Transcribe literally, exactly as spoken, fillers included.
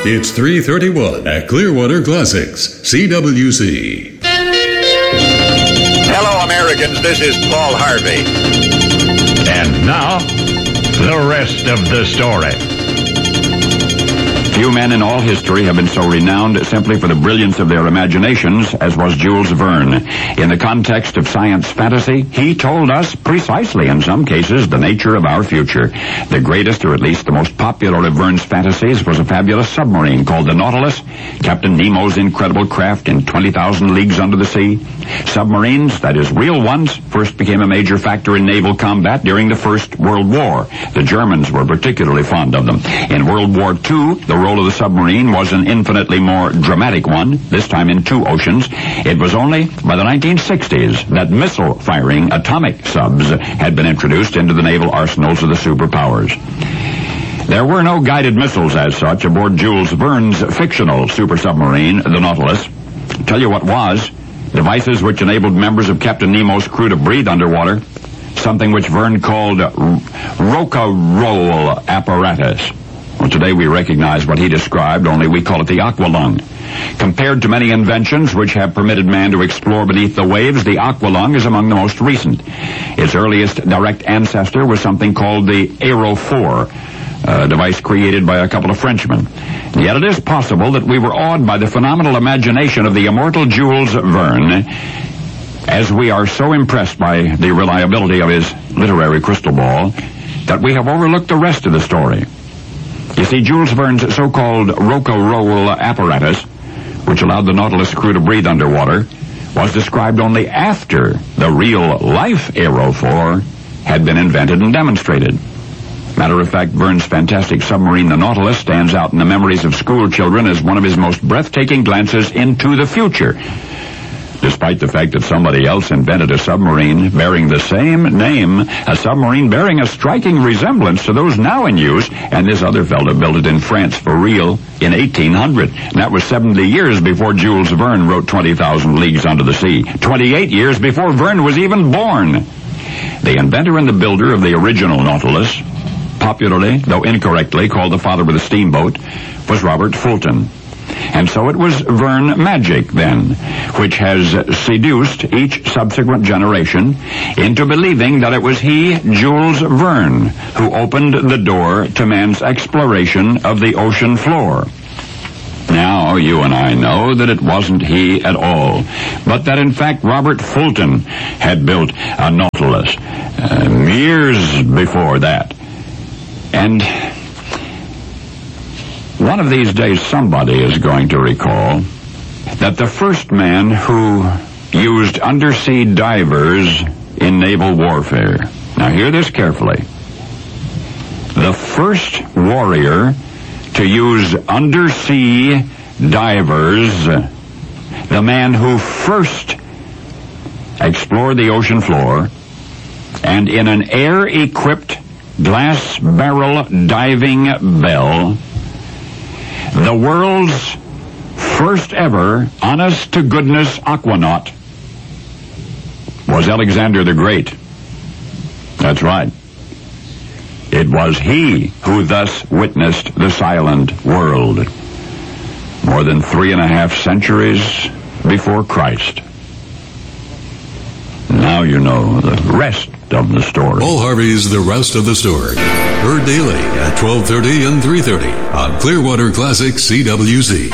It's three thirty-one at Clearwater Classics, C W C. Hello, Americans. This is Paul Harvey. And now, the rest of the story. Few men in all history have been so renowned simply for the brilliance of their imaginations as was Jules Verne. In the context of science fantasy, he told us precisely, in some cases, the nature of our future. The greatest, or at least the most popular of Verne's fantasies, was a fabulous submarine called the Nautilus, Captain Nemo's incredible craft in twenty thousand leagues under the sea. Submarines, that is, real ones, first became a major factor in naval combat during the First World War. The Germans were particularly fond of them. In World War Two, the role of the submarine was an infinitely more dramatic one, this time in two oceans. It was only by the nineteen sixties that missile-firing atomic subs had been introduced into the naval arsenals of the superpowers. There were no guided missiles as such aboard Jules Verne's fictional super submarine, the Nautilus. Tell you what was, devices which enabled members of Captain Nemo's crew to breathe underwater, something which Verne called roca-roll apparatus. Well, today we recognize what he described, only we call it the aqualung. Compared to many inventions which have permitted man to explore beneath the waves, the aqualung is among the most recent. Its earliest direct ancestor was something called the aerophore, a device created by a couple of Frenchmen. Yet it is possible that we were awed by the phenomenal imagination of the immortal Jules Verne, as we are so impressed by the reliability of his literary crystal ball, that we have overlooked the rest of the story. You see, Jules Verne's so-called roca-roll apparatus, which allowed the Nautilus crew to breathe underwater, was described only after the real-life aerophore had been invented and demonstrated. Matter of fact, Verne's fantastic submarine, the Nautilus, stands out in the memories of school children as one of his most breathtaking glances into the future, despite the fact that somebody else invented a submarine bearing the same name, a submarine bearing a striking resemblance to those now in use, and this other fellow built it in France for real in eighteen hundred. And that was seventy years before Jules Verne wrote twenty thousand Leagues Under the Sea. twenty-eight years before Verne was even born. The inventor and the builder of the original Nautilus, popularly, though incorrectly, called the father of the steamboat, was Robert Fulton. And so it was Verne magic, then, which has seduced each subsequent generation into believing that it was he, Jules Verne, who opened the door to man's exploration of the ocean floor. Now, you and I know that it wasn't he at all, but that, in fact, Robert Fulton had built a Nautilus uh, years before that. And one of these days, somebody is going to recall that the first man who used undersea divers in naval warfare. Now, hear this carefully. The first warrior to use undersea divers, the man who first explored the ocean floor, and in an air-equipped glass barrel diving bell, the world's first ever honest-to-goodness aquanaut was Alexander the Great. That's right. It was he who thus witnessed the silent world, more than three and a half centuries before Christ. Now you know the rest of the story. Paul Harvey's The Rest of the Story. Heard daily at twelve thirty and three thirty on Clearwater Classic C W C.